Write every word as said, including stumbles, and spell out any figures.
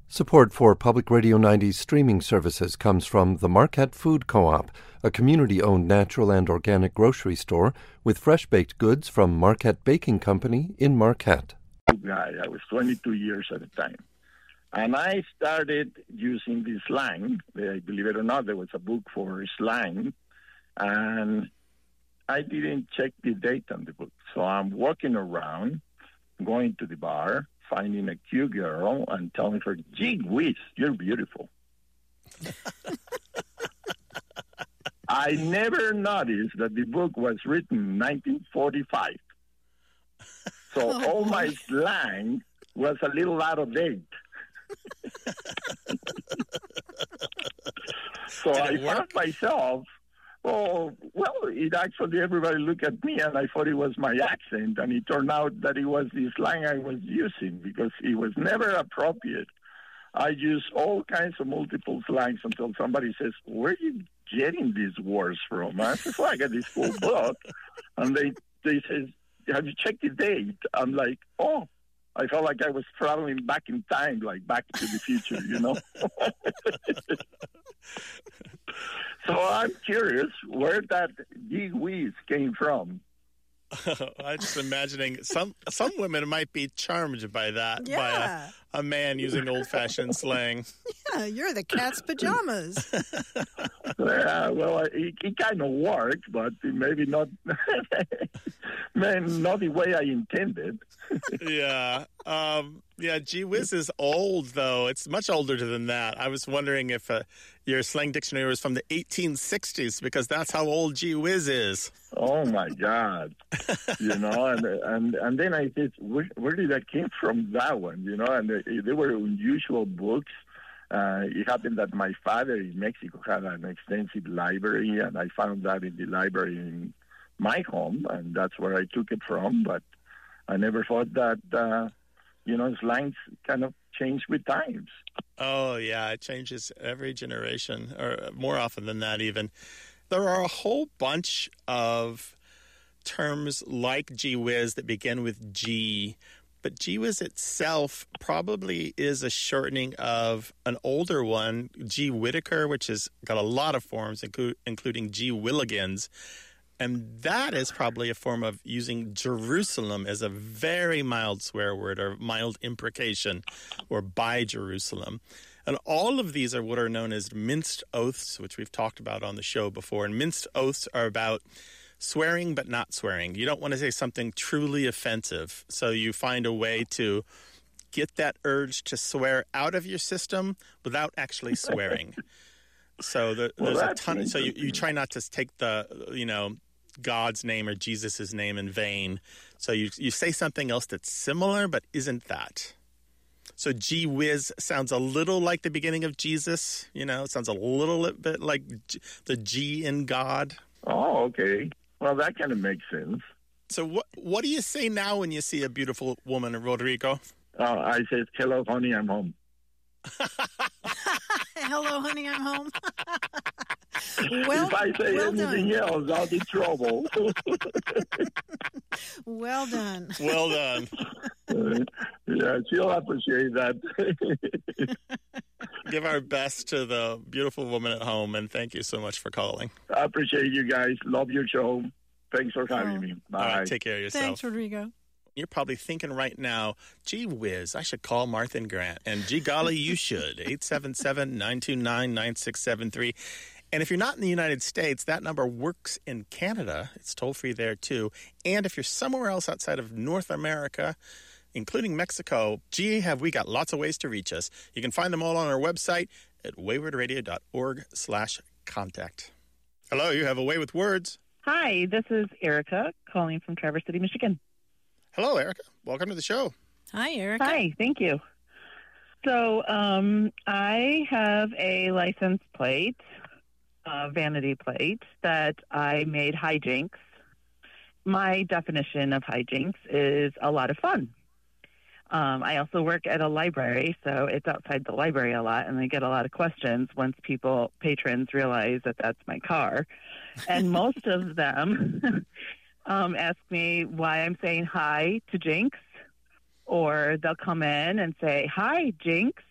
Support for Public Radio ninety's streaming services comes from the Marquette Food Co-op, a community-owned natural and organic grocery store with fresh-baked goods from Marquette Baking Company in Marquette. Guy, I was twenty-two years at the time. And I started using this slang. Believe it or not, there was a book for slang. And I didn't check the date on the book. So I'm walking around, going to the bar, finding a cute girl and telling her, gee whiz, you're beautiful. I never noticed that the book was written in nineteen forty-five. So oh, all my slang was a little out of date. So I found myself, oh, well, it actually, everybody looked at me and I thought it was my accent. And it turned out that it was the slang I was using because it was never appropriate. I use all kinds of multiple slangs until somebody says, where are you getting these words from? I said, well, I got this full book. And they, they say, have you checked the date? I'm like, oh, I felt like I was traveling back in time, like Back to the Future, you know? So I'm curious where that gee whiz came from. I'm just imagining some some women might be charmed by that, yeah. by a, a man using old-fashioned slang. Yeah, you're the cat's pajamas. Yeah, well, it, it kind of worked, but maybe not, man, not the way I intended. Yeah, um, yeah. Gee whiz is old, though. It's much older than that. I was wondering if uh, your slang dictionary was from the eighteen sixties, because that's how old gee whiz is. Oh my God! You know, and and and then I said, where, where did that came from? That one, you know, and they, they were unusual books. Uh, it happened that my father in Mexico had an extensive library, and I found that in the library in my home, and that's where I took it from. But I never thought that, uh, you know, slangs kind of change with times. Oh, yeah, it changes every generation, or more often than that even. There are a whole bunch of terms like gee whiz that begin with G, but gee whiz itself probably is a shortening of an older one, G Whittaker, which has got a lot of forms, inclu- including G Willigans. And that is probably a form of using Jerusalem as a very mild swear word or mild imprecation, or by Jerusalem. And all of these are what are known as minced oaths, which we've talked about on the show before. And minced oaths are about swearing but not swearing. You don't want to say something truly offensive, so you find a way to get that urge to swear out of your system without actually swearing. So the, well, there's a ton of, so you, you try not to take the, you know, God's name or Jesus's name in vain. So you you say something else that's similar but isn't that. So gee whiz sounds a little like the beginning of Jesus. You know, it sounds a little bit like G, the G in God. Oh, okay. Well, that kind of makes sense. So what what do you say now when you see a beautiful woman, Rodrigo? Uh, I said, hello, honey, I'm home. Hello, honey, I'm home. Well, if I say well anything done. else, I'll be in trouble. Well done. Well done. Uh, yeah, she'll appreciate that. Give our best to the beautiful woman at home, and thank you so much for calling. I appreciate you guys. Love your show. Thanks for having Oh. me. Bye. All right, take care of yourself. Thanks, Rodrigo. You're probably thinking right now, gee whiz, I should call Martha and Grant. And gee golly, you should. eight seven seven, nine two nine, nine six seven three. And if you're not in the United States, that number works in Canada. It's toll-free there, too. And if you're somewhere else outside of North America, including Mexico, gee, have we got lots of ways to reach us. You can find them all on our website at waywardradio.org slash contact. Hello, you have a way with words. Hi, this is Erica calling from Traverse City, Michigan. Hello, Erica. Welcome to the show. Hi, Erica. Hi, thank you. So um, I have a license plate, a vanity plate, that I made hijinks. My definition of hijinks is a lot of fun. Um, I also work at a library, so it's outside the library a lot, and I get a lot of questions once people, patrons, realize that that's my car. And most of them um, ask me why I'm saying hi to Jinx, or they'll come in and say, hi, Jinx,